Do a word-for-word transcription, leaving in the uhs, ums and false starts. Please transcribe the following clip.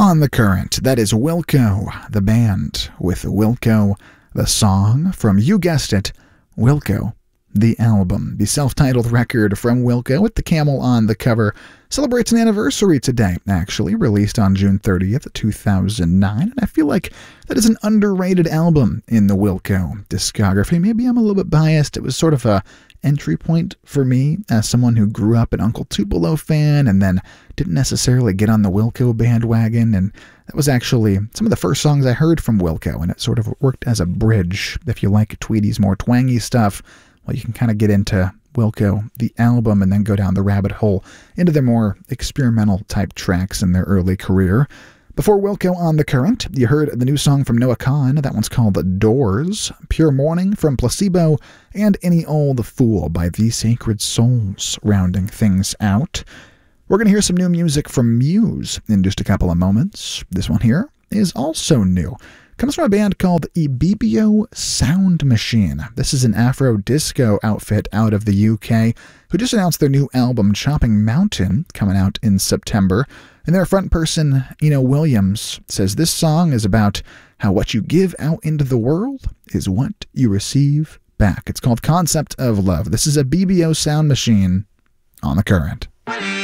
On the Current, that is Wilco, the band, with Wilco, the song from, you guessed it, Wilco, the album. The self-titled record from Wilco with the camel on the cover celebrates an anniversary today, actually, released on June thirtieth, two thousand nine, and I feel like that is an underrated album in the Wilco discography. Maybe I'm a little bit biased. It was sort of a entry point for me as someone who grew up an Uncle Tupelo fan and then didn't necessarily get on the Wilco bandwagon, and that was actually some of the first songs I heard from Wilco, and it sort of worked as a bridge. If you like Tweedy's more twangy stuff, well, you can kind of get into Wilco, the album, and then go down the rabbit hole into their more experimental type tracks in their early career. Before Wilco on the Current, you heard the new song from Noah Kahan. That one's called The Doors, Pure Morning from Placebo, and Any Old Fool by The Sacred Souls, rounding things out. We're going to hear some new music from Muse in just a couple of moments. This one here is also new. Comes from a band called Ibibio Sound Machine. This is an Afro-disco outfit out of the U K who just announced their new album, Chopping Mountain, coming out in September. And their front person, Eno Williams, says this song is about how what you give out into the world is what you receive back. It's called Concept of Love. This is Ibibio Sound Machine on the Current.